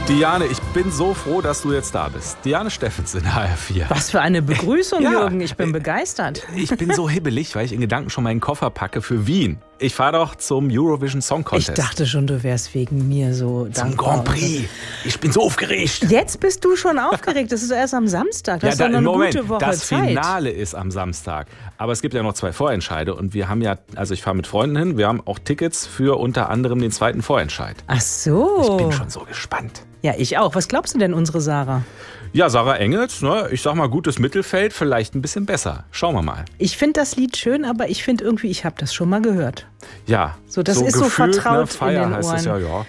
Diane, ich bin so froh, dass du jetzt da bist. Diane Steffens in HR4. Was für eine Begrüßung, Ja. Jürgen. Ich bin begeistert. Ich bin so hibbelig, weil ich in Gedanken schon meinen Koffer packe für Wien. Ich fahre doch zum Eurovision Song Contest. Ich dachte schon, du wärst wegen mir so zum dankbar. Grand Prix. Ich bin so aufgeregt. Jetzt bist du schon aufgeregt. Das ist erst am Samstag. Das ist doch noch eine gute Woche das Zeit. Finale ist am Samstag. Aber es gibt ja noch 2 Vorentscheide. Und wir haben ja, also ich fahre mit Freunden hin, wir haben auch Tickets für unter anderem den 2. Vorentscheid. Ach so. Ich bin schon so gespannt. Ja, ich auch. Was glaubst du denn, unsere Sarah? Ja, Sarah Engels, ne, ich sag mal gutes Mittelfeld, vielleicht ein bisschen besser. Schauen wir mal. Ich finde das Lied schön, aber ich finde irgendwie, ich habe das schon mal gehört. Ja, So, das ist so gefühlt, vertraut Fire in den heißt es Ohren. ja.